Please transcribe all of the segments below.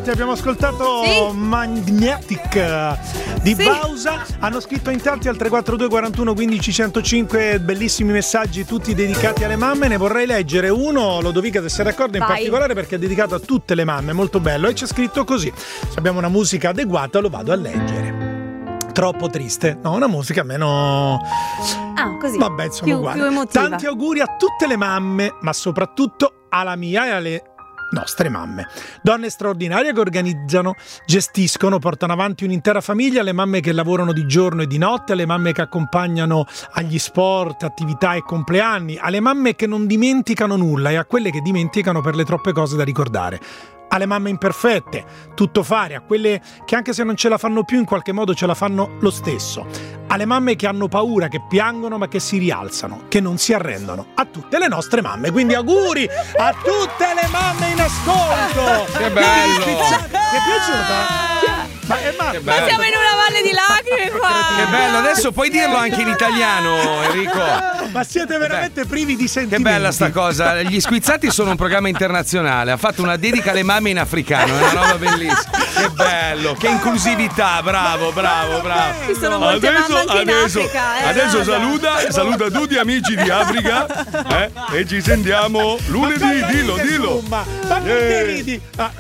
Buonanotte, abbiamo ascoltato Magnetic di Bausa. Hanno scritto in tanti al 342 41 15 105 bellissimi messaggi, tutti dedicati alle mamme. Ne vorrei leggere uno, Lodovica, se sei d'accordo, in particolare perché è dedicato a tutte le mamme, molto bello, e c'è scritto così: se abbiamo una musica adeguata lo vado a leggere. Troppo triste? No, una musica meno... così. Vabbè, insomma, uguale. Tanti auguri a tutte le mamme, ma soprattutto alla mia e alle nostre mamme. Donne straordinarie che organizzano, gestiscono, portano avanti un'intera famiglia, le mamme che lavorano di giorno e di notte, alle mamme che accompagnano agli sport, attività e compleanni, alle mamme che non dimenticano nulla e a quelle che dimenticano per le troppe cose da ricordare. Alle mamme imperfette, tuttofare, a quelle che anche se non ce la fanno più in qualche modo ce la fanno lo stesso, alle mamme che hanno paura, che piangono ma che si rialzano, che non si arrendono, a tutte le nostre mamme. Quindi auguri a tutte le mamme in ascolto! Che bello! Ti è piaciuta? Ma siamo in una valle di lacrime qua. Che bello, adesso puoi dirlo anche in italiano, Enrico. Ma siete veramente privi di sentimenti. Che bella sta cosa. Gli Squizzati sono un programma internazionale. Ha fatto una dedica alle mamme in africano. È una roba bellissima. Che bello, che inclusività. Bravo. Ci sono molte mamme anche in Africa. Adesso saluta tutti amici di Africa. E ci sentiamo lunedì. Dillo. Ma perché ridi?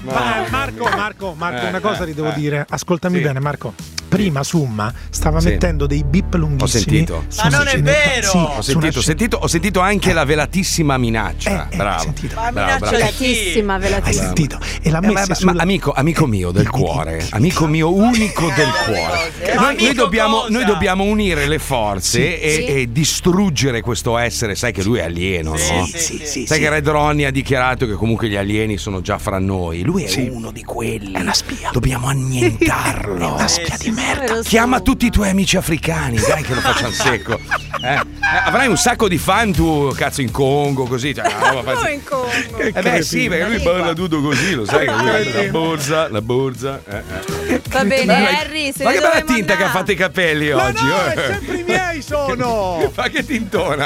Marco, una cosa ti devo dire. Ascoltami bene, Marco. Prima Summa stava mettendo dei bip lunghissimi. Ho sentito. Ma non è vero! Ho sentito anche la velatissima minaccia. Bravo. Velatissima. Hai sentito? E l'ha messa sulla... amico mio del cuore, amico mio unico del cuore. Noi dobbiamo unire le forze e distruggere questo essere. Sai che lui è alieno, no? Sì. Sai che Red Ronnie ha dichiarato che comunque gli alieni sono già fra noi. Lui è uno di quelli. È una spia. Dobbiamo annientarlo. È una spia di merda. Chiama tutti i tuoi amici africani, dai che lo facciamo secco. Avrai un sacco di fan tu, cazzo, in Congo, così. Come in Congo? Sì, perché lui parla tutto così, lo sai. La borsa. Va bene, Harry. Ma che bella tinta che ha fatto i capelli oggi. No, sempre i miei sono. Ma che tintona.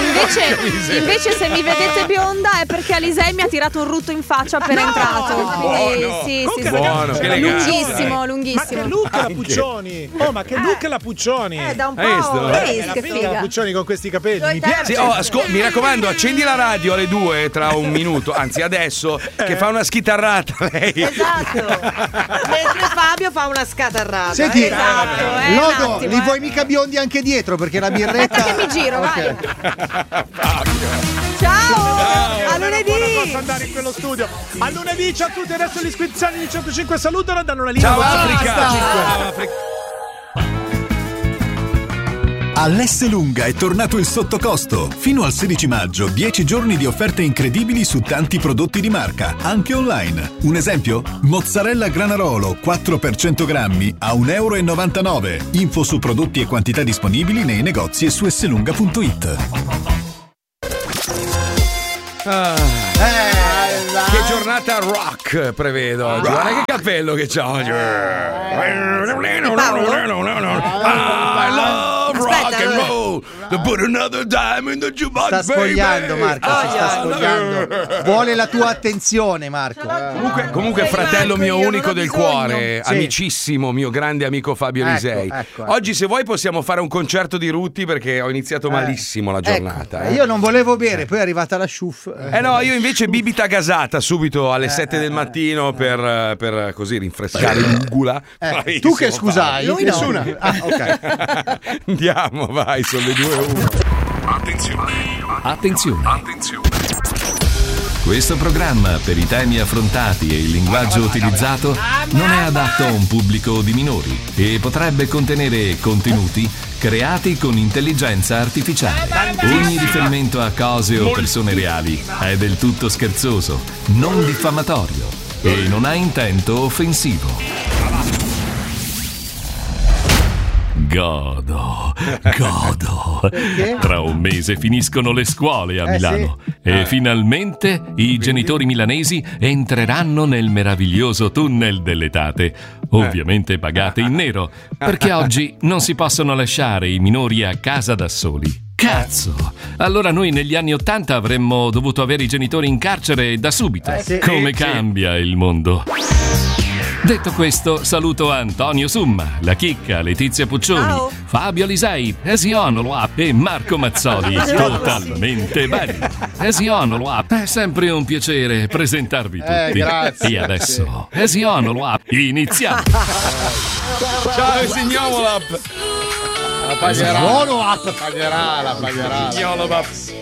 Invece se mi vedete bionda è perché Alisei mi ha tirato un rutto in faccia appena entrato. Buono. Sì. Buono, che lunghissimo. Ma che look la Puccioni? Ma che look la Puccioni? Da un po'. Che figa la Puccioni con questi capelli. Mi piace. Mi raccomando, accendi la radio alle 2 tra un minuto, anzi adesso, che fa una schitarrata lei. Esatto. Mentre Fabio fa una scatarrata. Senti, Esatto, Lodo, un attimo, li vuoi mica biondi anche dietro perché la birretta. Aspetta che mi giro, Ok. vai. Ciao, a lunedì. Posso andare in quello studio. A lunedì, ciao a tutti. Adesso gli squizzani di 105 salutano e danno la linea. Ciao Africa. All'Esselunga è tornato il sottocosto. Fino al 16 maggio, 10 giorni di offerte incredibili su tanti prodotti di marca, anche online. Un esempio? Mozzarella Granarolo 4 per 100 grammi a €1,99. Info su prodotti e quantità disponibili nei negozi e su esselunga.it. Che giornata rock prevedo oggi. Guarda che cappello che c'ho oggi. I love rock and roll. To put another dime in the jukebox, Sta spogliando Marco, si sta spogliando. Vuole la tua attenzione Marco. Comunque fratello mio unico del cuore, Sì. amicissimo, mio grande amico Fabio Lisei. Ecco. Oggi se vuoi possiamo fare un concerto di Rutti perché ho iniziato malissimo la giornata. Io non volevo bere, poi è arrivata la sciuff. No, io invece bibita gasata subito alle 7 del mattino per così rinfrescare l'ugula. Tu che scusai? Lui Nessuna. no. Ok. Andiamo, vai, sono le 2:01. Attenzione. Questo programma, per i temi affrontati e il linguaggio utilizzato, non è adatto a un pubblico di minori e potrebbe contenere contenuti creati con intelligenza artificiale. Ogni riferimento a cose o persone reali è del tutto scherzoso, non diffamatorio e non ha intento offensivo. Godo. Tra un mese finiscono le scuole a Milano e finalmente i genitori milanesi entreranno nel meraviglioso tunnel dell'etate, ovviamente pagate in nero, perché oggi non si possono lasciare i minori a casa da soli. Cazzo! Allora noi negli anni '80 avremmo dovuto avere i genitori in carcere da subito. Come cambia il mondo? Detto questo, saluto Antonio Summa, la Chicca, Letizia Puccioni, Ciao. Fabio Alisei, Esionolo e Marco Mazzoli, totalmente belli. Esionolo è sempre un piacere presentarvi tutti. Grazie. E adesso, Esionolo iniziamo. Ciao Esignolo. La pagherà. La pagherà.